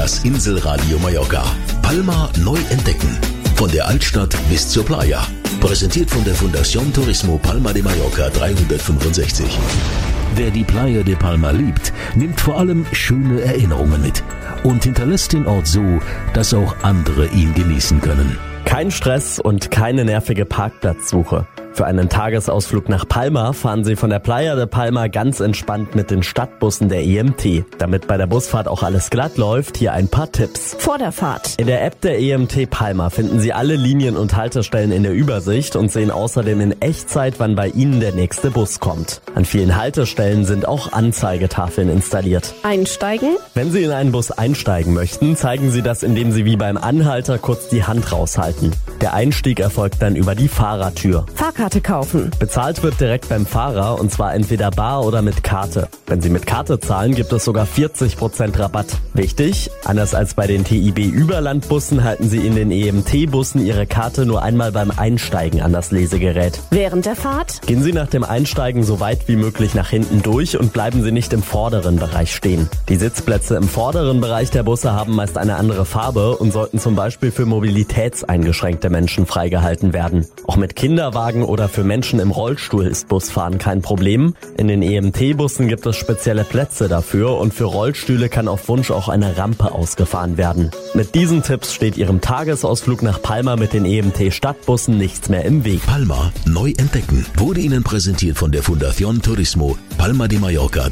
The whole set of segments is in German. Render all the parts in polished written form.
Das Inselradio Mallorca. Palma neu entdecken. Von der Altstadt bis zur Playa. Präsentiert von der Fundación Turismo Palma de Mallorca 365. Wer die Playa de Palma liebt, nimmt vor allem schöne Erinnerungen mit und hinterlässt den Ort so, dass auch andere ihn genießen können. Kein Stress und keine nervige Parkplatzsuche. Für einen Tagesausflug nach Palma fahren Sie von der Playa de Palma ganz entspannt mit den Stadtbussen der EMT. Damit bei der Busfahrt auch alles glatt läuft, hier ein paar Tipps. Vor der Fahrt. In der App der EMT Palma finden Sie alle Linien und Haltestellen in der Übersicht und sehen außerdem in Echtzeit, wann bei Ihnen der nächste Bus kommt. An vielen Haltestellen sind auch Anzeigetafeln installiert. Einsteigen? Wenn Sie in einen Bus einsteigen möchten, zeigen Sie das, indem Sie wie beim Anhalter kurz die Hand raushalten. Der Einstieg erfolgt dann über die Fahrertür. Fahrkarte kaufen. Bezahlt wird direkt beim Fahrer und zwar entweder bar oder mit Karte. Wenn Sie mit Karte zahlen, gibt es sogar 40% Rabatt. Wichtig, anders als bei den TIB-Überlandbussen halten Sie in den EMT-Bussen Ihre Karte nur einmal beim Einsteigen an das Lesegerät. Während der Fahrt? Gehen Sie nach dem Einsteigen so weit wie möglich nach hinten durch und bleiben Sie nicht im vorderen Bereich stehen. Die Sitzplätze im vorderen Bereich der Busse haben meist eine andere Farbe und sollten zum Beispiel für mobilitätseingeschränkte Menschen freigehalten werden. Auch mit Kinderwagen oder für Menschen im Rollstuhl ist Busfahren kein Problem. In den EMT-Bussen gibt es spezielle Plätze dafür und für Rollstühle kann auf Wunsch auch eine Rampe ausgefahren werden. Mit diesen Tipps steht Ihrem Tagesausflug nach Palma mit den EMT-Stadtbussen nichts mehr im Weg. Palma neu entdecken wurde Ihnen präsentiert von der Fundación Turismo Palma de Mallorca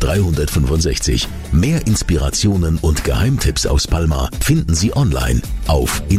365. Mehr Inspirationen und Geheimtipps aus Palma finden Sie online auf